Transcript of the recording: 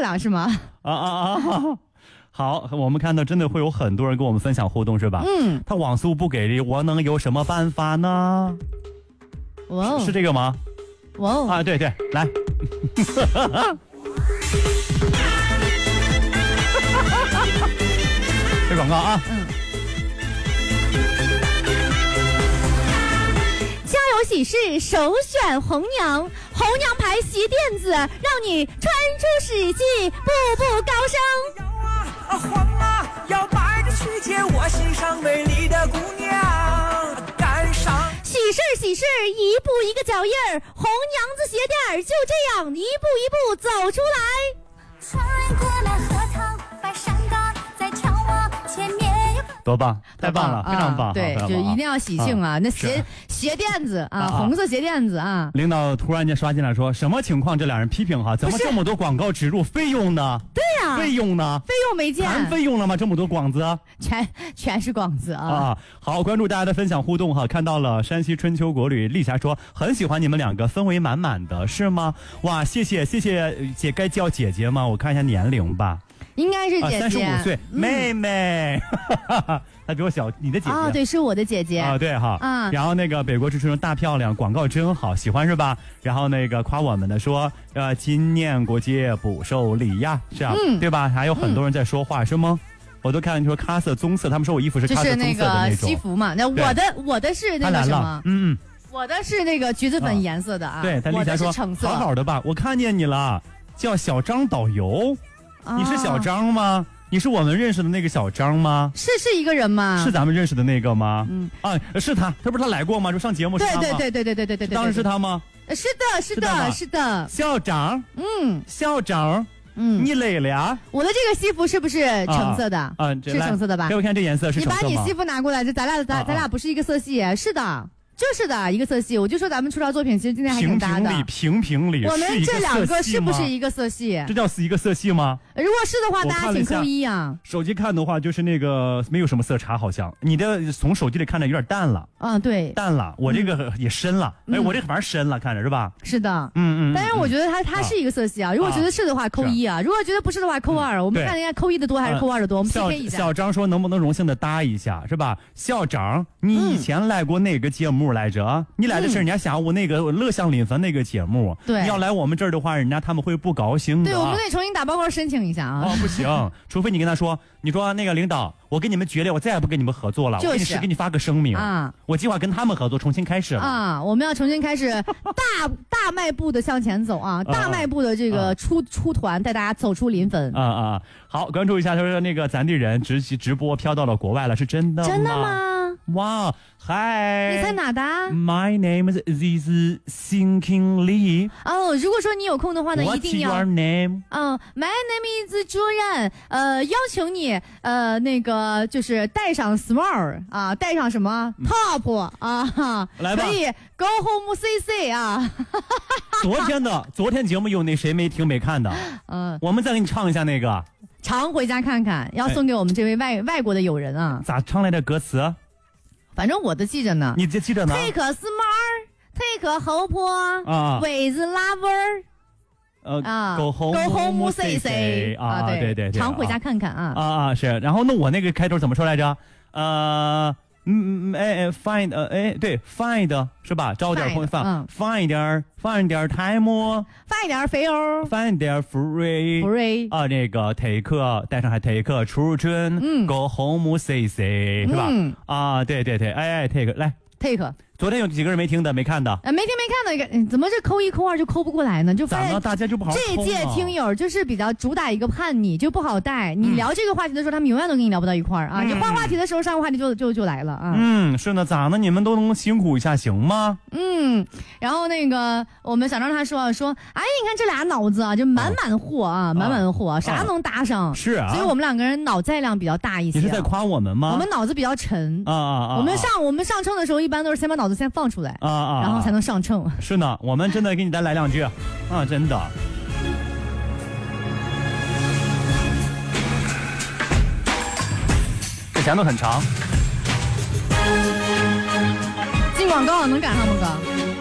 亮是吗？ 好，我们看到真的会有很多人跟我们分享互动是吧？他网速不给力，我能有什么办法呢？ 哇， 是这个吗？ 哇对，来。这广告啊。 家有喜事首选红娘牌鞋垫子，让你穿出史记，步步高升。 摇晃摇摆着去见我心上美丽的姑娘，赶上喜事，一步一个脚印儿，红娘子鞋垫儿就这样一步一步走出来。 穿过了河塘，把山岗在眺望，前面多棒，太棒了，非常棒。 对，就一定要喜庆啊！那鞋垫子啊，红色鞋垫子啊。 领导突然间刷进来说，什么情况？这俩人批评哈，怎么这么多广告植入费用呢？ 对呀， 费用呢？ 费用没见， 谈费用了吗？这么多广子， 全是广子啊！ 好，关注大家的分享互动哈，看到了山西春秋国旅丽霞说很喜欢你们两个，氛围满满的，是吗？哇，谢谢姐，该叫姐姐吗？我看一下年龄吧。 应该是姐姐 ，35岁，妹妹，她比我小，你的姐姐对，是我的姐姐啊，对哈，然后那个北国之春大漂亮，广告真好，喜欢是吧？然后那个夸我们的说，今年过节不收礼呀，是啊，对吧？还有很多人在说话，是吗？我都看说咖色棕色，他们说我衣服是咖色棕色的那种， 这是那个西服嘛？那我的是那个什么？我的是那个橘子粉颜色的啊。 对，我的是橙色。 好好的吧，我看见你了，叫小张导游。你是小张吗？你是我们认识的那个小张吗？ 是一个人吗？ 是咱们认识的那个吗？是他不是他来过吗？就上节目是他吗？ 对， 当时是他吗？ 是的。 校长，校长，你累了呀？ 我的这个西服是不是橙色的？是橙色的吧？ 给我看这颜色是橙色吗？ 你把你西服拿过来，咱俩不是一个色系，是的。就是的，一个色系，我就说咱们出道作品其实今天还挺搭的。评理， 我们这两个是不是一个色系？ 这叫一个色系吗？ 如果是的话，大家请扣一啊。 手机看的话，就是那个没有什么色差，好像你的从手机里看着有点淡了。 对， 淡了。我这个也深了，我这个反而深了，看着是吧？ 是的，但是我觉得它是一个色系啊。如果觉得是的话，扣一啊；如果觉得不是的话，扣2。我们看人家扣1的多还是扣2的多？我们 PK 一下。 小张说能不能荣幸的搭一下，是吧？校长，你以前来过哪个节目来着？你来的是人家下午那个乐享临汾那个节目， 对， 你要来我们这儿的话，人家他们会不高兴的。 对，我们得重新打报告申请一下啊。 不行，除非你跟他说，你说那个领导，我跟你们决裂，我再也不跟你们合作了，我给你发个声明啊，我计划跟他们合作，重新开始了啊，我们要重新开始大迈步的向前走啊，大迈步的这个出团，带大家走出临汾好，关注一下，他说那个咱的人直播飘到了国外了，是真的吗？ 真的吗？ 哇，嗨！ 你猜哪的 ？My name is Thinking Lee。 如果说你有空的话呢，一定要。 What's your name？ My name is 朱然。邀请你那个就是带上 small 啊，带上什么 top 啊， 来吧， 可以 go home CC 啊。 昨天节目有那谁没听没看的？我们再给你唱一下那个。 常回家看看，要送给我们这位外国的友人啊。 咋唱来的歌词？ 反正我的记着呢。 你这记着呢 ？Take a smart, take a hope with lover。 go home CC 啊，对， 常回家看看啊。 是。然后那我那个开头怎么说来着？find 对 find 是吧？找点空放，find 点 time， find 点肥欧 ，find 点 free 啊，那个 take 带上还 take 出春，go home CC 是吧？对，take 来 take。昨天有几个人没听的没看的？ 没听没看的，怎么这扣1扣2就扣不过来呢？就发现大家就不好。 这届听友就是比较主打一个叛逆，就不好带。你聊这个话题的时候，他们永远都跟你聊不到一块儿啊。你换话题的时候，上个话题就来了啊。 是呢，咋呢？你们都能辛苦一下行吗？ 然后那个我们想让他说，哎，你看这俩脑子啊，就满满货啊，满满货，啥能搭上？ 是啊。 所以我们两个人脑载量比较大一些。 你是在夸我们吗？ 我们脑子比较沉我们上称的时候，一般都是先把脑子先放出来然后才能上秤。 是呢，我们真的给你再来2句真的。这前头很长。 进广告能赶上吗哥？